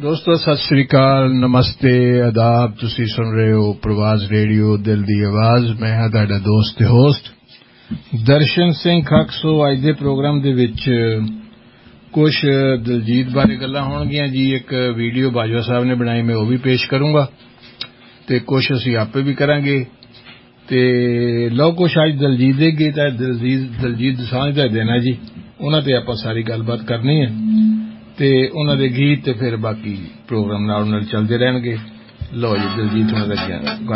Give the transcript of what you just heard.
दोस्तों सत श्री अकाल, नमस्ते, आदाब। तुसी सुन रहे हो प्रवास रेडियो दिल दी आवाज। मैं हां तुहाडा दोस्त ते होस्ट दर्शन सिंह खक। सो अज दे प्रोग्राम दे विच कुछ दिलजीत बारे गल्लां होणगियां जी। एक वीडियो बाजवा साहब ने बनाई, मैं वो भी पेश करूंगा ते कुछ असीं आपे भी करांगे ते लो कुछ अज दिलजीत दे गीत है। दिलजीत दोसांझ दा दिन है जी, उन्हां ते आपां सारी गलबात करनी है ते उन्हां दे गीत ते फिर बाकी प्रोग्राम नाल चलदे रहणगे। लो जी दिलजीत हुणां दा